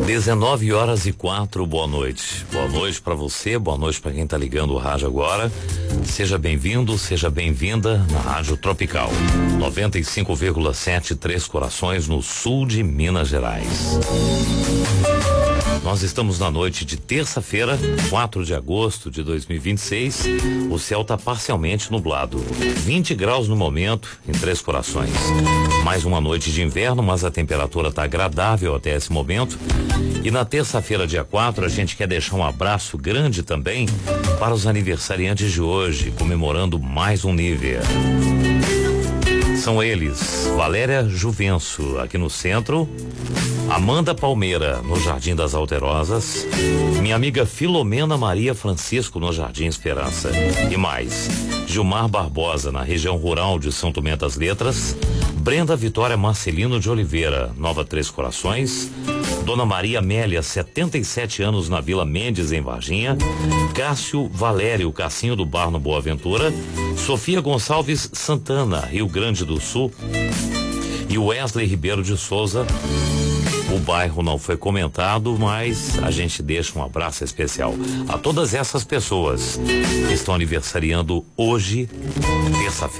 19h04, boa noite. Boa noite para você, boa noite para quem tá ligando o rádio agora. Seja bem-vindo, seja bem-vinda na Rádio Tropical. 95,7, Três Corações, no sul de Minas Gerais. Nós estamos na noite de terça-feira, 4 de agosto de 2026. O céu está parcialmente nublado. 20 graus no momento, em Três Corações. Mais uma noite de inverno, mas a temperatura está agradável até esse momento. E na terça-feira, dia 4, a gente quer deixar um abraço grande também para os aniversariantes de hoje, comemorando mais um nível. São eles: Valéria Juvencio, aqui no centro, Amanda Palmeira, no Jardim das Alterosas, minha amiga Filomena Maria Francisco, no Jardim Esperança, e mais, Gilmar Barbosa, na região rural de São Tomé das Letras, Brenda Vitória Marcelino de Oliveira, Nova Três Corações, Dona Maria Amélia, 77 anos, na Vila Mendes, em Varginha, Cássio Valério, Cassinho do Bar, no Boa Ventura, Sofia Gonçalves Santana, Rio Grande do Sul, e Wesley Ribeiro de Souza. O bairro não foi comentado, mas a gente deixa um abraço especial a todas essas pessoas que estão aniversariando hoje, terça-feira.